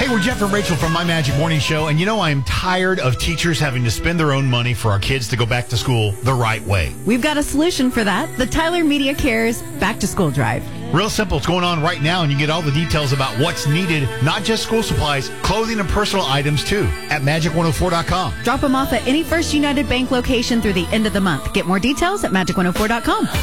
Hey, we're Jeff and Rachel from My Magic Morning Show, and I'm tired of teachers having to spend their own money for our kids to go back to school the right way. We've got a solution for that. The Tyler Media Cares Back to School Drive. Real simple. It's going on right now, and you get all the details about what's needed, not just school supplies, clothing and personal items, too, at magic104.com. Drop them off at any First United Bank location through the end of the month. Get more details at magic104.com.